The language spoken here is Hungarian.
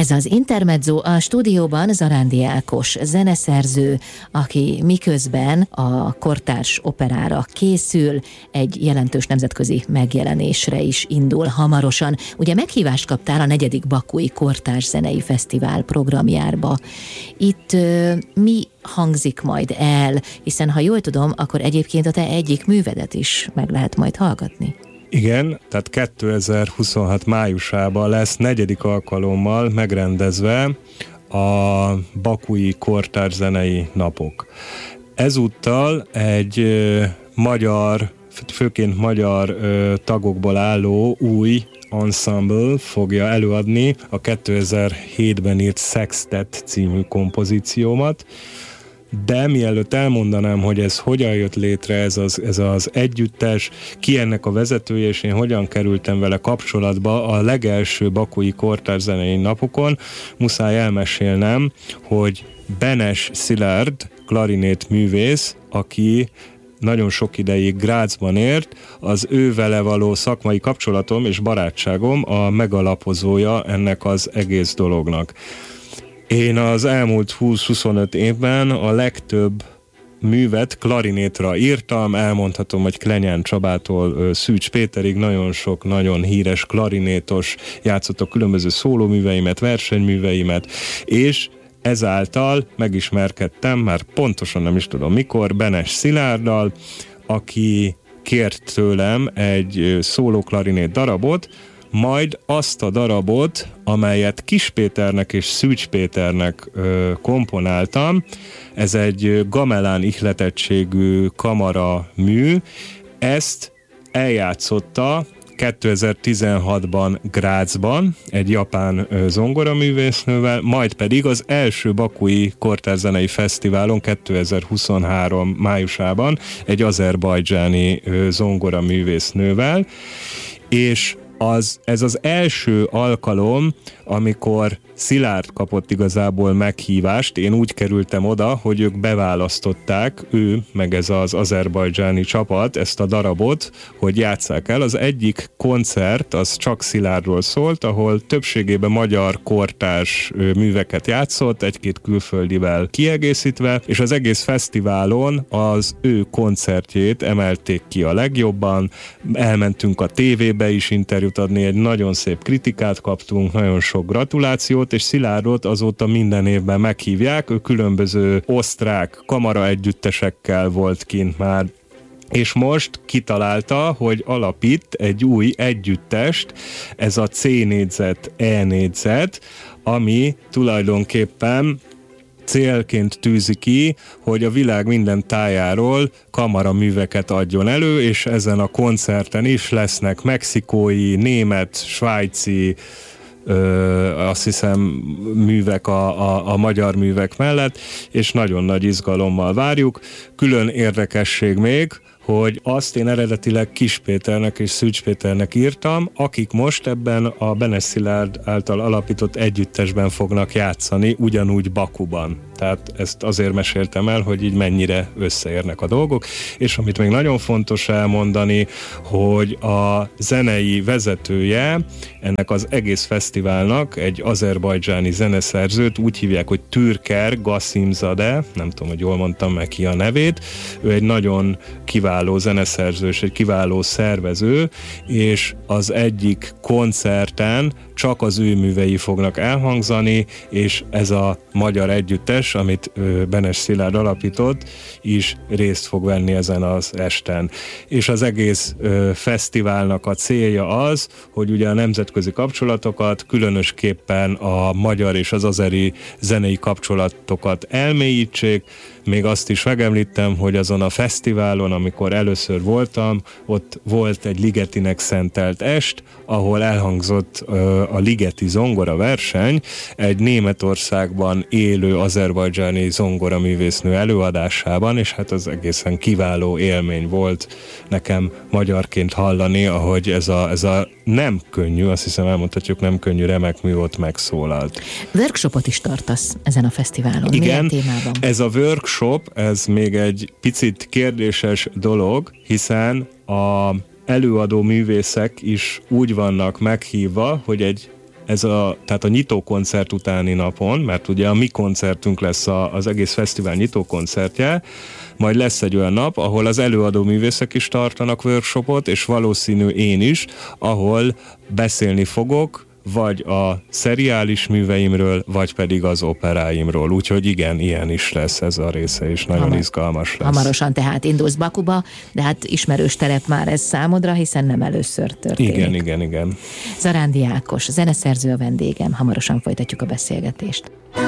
Ez az Intermezzo, a stúdióban Zarándi Ákos zeneszerző, aki miközben a kortárs operára készül, egy jelentős nemzetközi megjelenésre is indul hamarosan. Ugye meghívást kaptál a 4. Bakui Kortárs Zenei Fesztivál programjába. Itt mi hangzik majd el, hiszen ha jól tudom, akkor egyébként a te egyik művedet is meg lehet majd hallgatni. Igen, tehát 2026 májusában lesz 4. alkalommal megrendezve a Bakui Kortárs Zenei Napok. Ezúttal egy főként magyar tagokból álló új ensemble fogja előadni a 2007-ben írt Sextet című kompozíciómat, de mielőtt elmondanám, hogy ez hogyan jött létre, ez az együttes, ki ennek a vezetője, és én hogyan kerültem vele kapcsolatba a legelső Bakui Kortárs Zenei Napokon, muszáj elmesélnem, hogy Benes Szilárd, klarinét művész, aki nagyon sok ideig Grazban élt, az ő vele való szakmai kapcsolatom és barátságom a megalapozója ennek az egész dolognak. Én az elmúlt 20-25 évben a legtöbb művet klarinétra írtam, elmondhatom, hogy Klenyán Csabától Szűcs Péterig nagyon sok, nagyon híres klarinétos játszott különböző szólóműveimet, versenyműveimet, és ezáltal megismerkedtem, már pontosan nem is tudom mikor, Benes Szilárddal, aki kért tőlem egy szólóklarinét darabot, majd azt a darabot, amelyet Kis Péternek és Szűcs Péternek komponáltam, ez egy gamelán ihletettségű kamara mű, ezt eljátszotta 2016-ban Grazban egy japán zongoraművésznővel, majd pedig az első Bakui Kortárs Zenei Fesztiválon 2023 májusában egy azerbajdzsáni zongoraművésznővel, és ez az első alkalom, amikor Szilárd kapott igazából meghívást, én úgy kerültem oda, hogy ők beválasztották, ő, meg ez az azerbajdzsáni csapat, ezt a darabot, hogy játsszák el. Az egyik koncert, az csak Szilárdról szólt, ahol többségében magyar kortárs műveket játszott, egy-két külföldivel kiegészítve, és az egész fesztiválon az ő koncertjét emelték ki a legjobban, elmentünk a tévébe is interjút adni, egy nagyon szép kritikát kaptunk, nagyon sok gratulációt, és Szilárdot azóta minden évben meghívják, ő különböző osztrák kamara együttesekkel volt kint már, és most kitalálta, hogy alapít egy új együttest, ez a C négyzet, E négyzet, ami tulajdonképpen célként tűzi ki, hogy a világ minden tájáról kamaraműveket adjon elő, és ezen a koncerten is lesznek mexikói, német, svájci, azt hiszem művek a magyar művek mellett, és nagyon nagy izgalommal várjuk. Külön érdekesség még, hogy azt én eredetileg Kis Péternek és Szűcs Péternek írtam, akik most ebben a Benes Szilárd által alapított együttesben fognak játszani, ugyanúgy Bakuban. Tehát ezt azért meséltem el, hogy így mennyire összeérnek a dolgok, és amit még nagyon fontos elmondani, hogy a zenei vezetője ennek az egész fesztiválnak egy azerbajdzsáni zeneszerzőt úgy hívják, hogy Türker Gasimzade, nem tudom, hogy jól mondtam meg ki a nevét, ő egy nagyon kiváló zeneszerző és egy kiváló szervező, és az egyik koncerten csak az ő művei fognak elhangzani, és ez a magyar együttes, amit Benes Szilárd alapított, is részt fog venni ezen az esten. És az egész fesztiválnak a célja az, hogy ugye a nemzetközi kapcsolatokat, különösképpen a magyar és az azeri zenei kapcsolatokat elmélyítsék. Még azt is megemlítem, hogy azon a fesztiválon, amikor először voltam, ott volt egy Ligetinek szentelt est, ahol elhangzott a ligeti zongora verseny egy Németországban élő azerbajdzsáni zongoraművésznő előadásában, és hát az egészen kiváló élmény volt nekem magyarként hallani, ahogy ez a nem könnyű, azt hiszem elmondhatjuk, nem könnyű, remek mű ott megszólalt. Workshopot is tartasz ezen a fesztiválon. Igen, milyen témában? Ez a workshop, ez még egy picit kérdéses dolog, hiszen a előadó művészek is úgy vannak meghívva, hogy egy tehát a nyitókoncert utáni napon, mert ugye a mi koncertünk lesz az egész fesztivál nyitókoncertje, majd lesz egy olyan nap, ahol az előadó művészek is tartanak workshopot, és valószínű én is, ahol beszélni fogok, vagy a szeriális műveimről, vagy pedig az operáimról. Úgyhogy igen, ilyen is lesz ez a része, és nagyon izgalmas lesz. Hamarosan tehát indulsz Bakuba, de hát ismerős terep már ez számodra, hiszen nem először történik. Igen. Zarándi Ákos, zeneszerző a vendégem, hamarosan folytatjuk a beszélgetést.